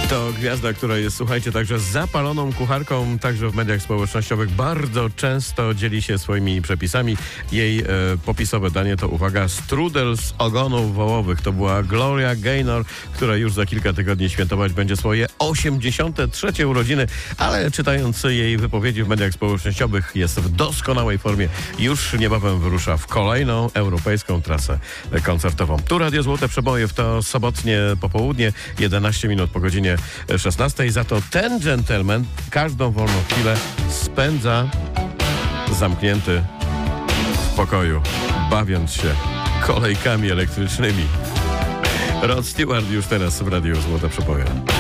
To gwiazda, która jest, słuchajcie, także zapaloną kucharką, także w mediach społecznościowych. Bardzo często dzieli się swoimi przepisami. Jej popisowe danie to, uwaga, strudel z ogonów wołowych. To była Gloria Gaynor, która już za kilka tygodni świętować będzie swoje 83. urodziny, ale czytając jej wypowiedzi w mediach społecznościowych, jest w doskonałej formie. Już niebawem wyrusza w kolejną europejską trasę koncertową. Tu Radio Złote Przeboje w to sobotnie popołudnie, 11 minut po godzinie 16. Za to ten dżentelmen każdą wolną chwilę spędza zamknięty w pokoju, bawiąc się kolejkami elektrycznymi. Rod Stewart już teraz w Radiu Złote Przeboje.